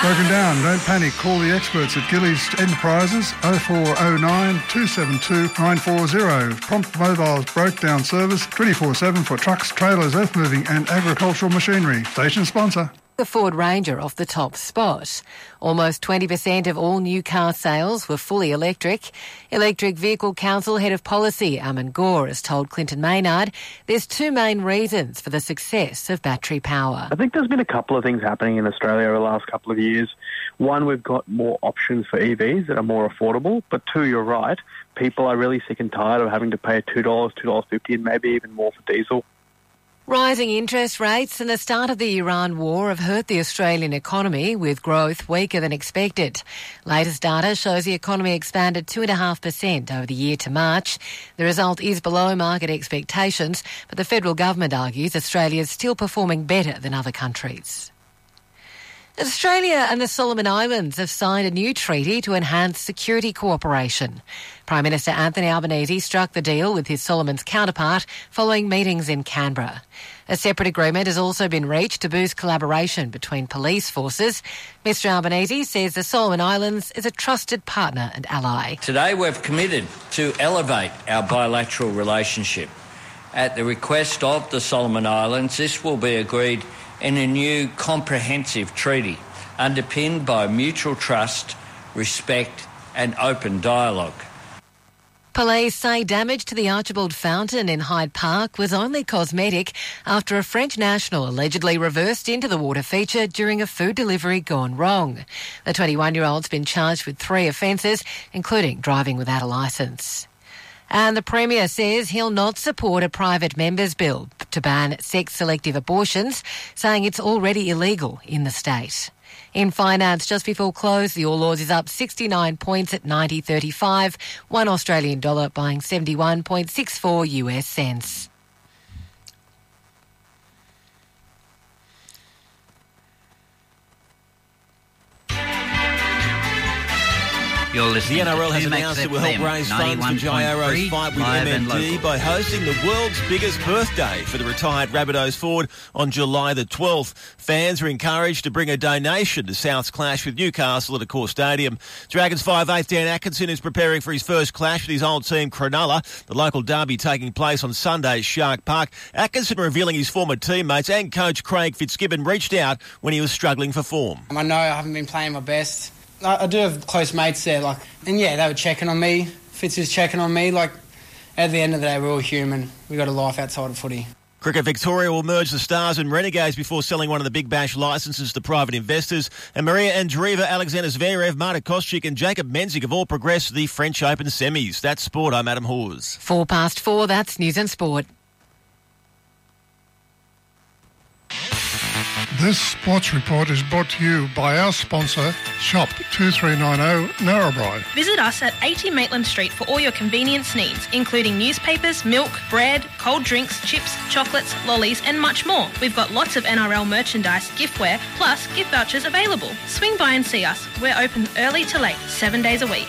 broken down. Don't panic. Call the experts at Gillies Enterprises 0409 272 940. Prompt Mobile's broke down service 24/7 for trucks, trailers, earth moving and agricultural machinery. Station sponsor. The Ford Ranger off the top spot. Almost 20% of all new car sales were fully electric. Electric Vehicle Council Head of Policy, Aman Gore, has told Clinton Maynard there's two main reasons for the success of battery power. I think there's been a couple of things happening in Australia over the last couple of years. One, we've got more options for EVs that are more affordable. But two, you're right, people are really sick and tired of having to pay $2, $2.50 and maybe even more for diesel. Rising interest rates and the start of the Iran war have hurt the Australian economy, with growth weaker than expected. Latest data shows the economy expanded 2.5% over the year to March. The result is below market expectations, but the federal government argues Australia is still performing better than other countries. Australia and the Solomon Islands have signed a new treaty to enhance security cooperation. Prime Minister Anthony Albanese struck the deal with his Solomons counterpart following meetings in Canberra. A separate agreement has also been reached to boost collaboration between police forces. Mr Albanese says the Solomon Islands is a trusted partner and ally. Today we've committed to elevate our bilateral relationship. At the request of the Solomon Islands, this will be agreed in a new comprehensive treaty underpinned by mutual trust, respect and open dialogue. Police say damage to the Archibald Fountain in Hyde Park was only cosmetic after a French national allegedly reversed into the water feature during a food delivery gone wrong. The 21-year-old's been charged with 3 offences, including driving without a licence. And the Premier says he'll not support a private member's bill to ban sex-selective abortions, saying it's already illegal in the state. In finance, just before close, the All Ords is up 69 points at 90.35, $1 Australian dollar buying 71.64 US cents. You're listening. The NRL has announced it will help raise funds for Jai Arrow's fight with MND by hosting the world's biggest birthday for the retired Rabbitohs forward on July the 12th. Fans are encouraged to bring a donation to South's clash with Newcastle at Accor Stadium. Dragons 5'8" Dan Atkinson is preparing for his first clash with his old team Cronulla. The local derby taking place on Sunday at Shark Park. Atkinson revealing his former teammates and coach Craig Fitzgibbon reached out when he was struggling for form. I know I haven't been playing my best. I do have close mates there, and yeah, they were checking on me. Fitz is checking on me. At the end of the day, we're all human. We've got a life outside of footy. Cricket Victoria will merge the Stars and Renegades before selling one of the Big Bash licences to private investors. And Maria Andreeva, Alexander Zverev, Marta Kostyuk and Jacob Menzies have all progressed to the French Open semis. That's sport. I'm Adam Hawes. 4:04, that's News and Sport. This sports report is brought to you by our sponsor, Shop 2390 Narrabri. Visit us at 80 Maitland Street for all your convenience needs, including newspapers, milk, bread, cold drinks, chips, chocolates, lollies and much more. We've got lots of NRL merchandise, giftware, plus gift vouchers available. Swing by and see us. We're open early to late, 7 days a week.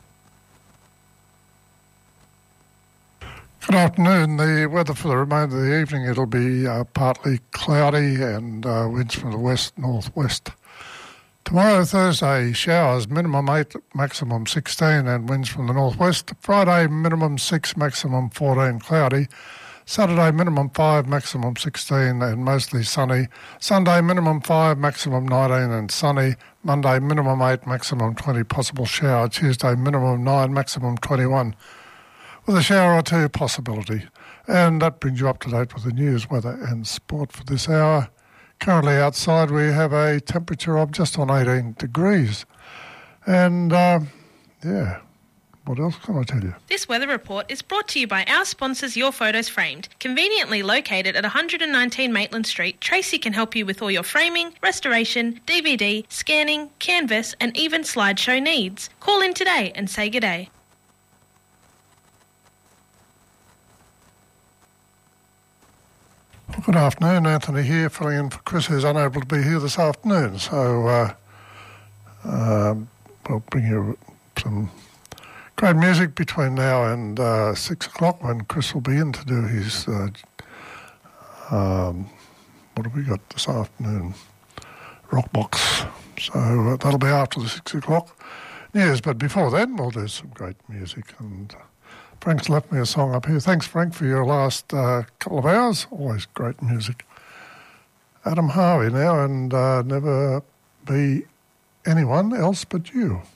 Good afternoon. The weather for the remainder of the evening, it'll be partly cloudy and winds from the west-northwest. Tomorrow, Thursday, showers, minimum 8, maximum 16, and winds from the northwest. Friday, minimum 6, maximum 14, cloudy. Saturday, minimum 5, maximum 16, and mostly sunny. Sunday, minimum 5, maximum 19, and sunny. Monday, minimum 8, maximum 20, possible shower. Tuesday, minimum 9, maximum 21. With a shower or two possibility. And that brings you up to date with the news, weather and sport for this hour. Currently outside we have a temperature of just on 18 degrees. And, what else can I tell you? This weather report is brought to you by our sponsors Your Photos Framed. Conveniently located at 119 Maitland Street, Tracy can help you with all your framing, restoration, DVD, scanning, canvas and even slideshow needs. Call in today and say g'day. Good afternoon, Anthony here, filling in for Chris, who's unable to be here this afternoon. So we'll bring you some great music between now and 6 o'clock when Chris will be in to do his, what have we got this afternoon? Rockbox So that'll be after the 6 o'clock news. But before then, we'll do some great music. And Frank's left me a song up here. Thanks, Frank, for your last couple of hours. Always great music. Adam Harvey now, and Never Be Anyone Else But You.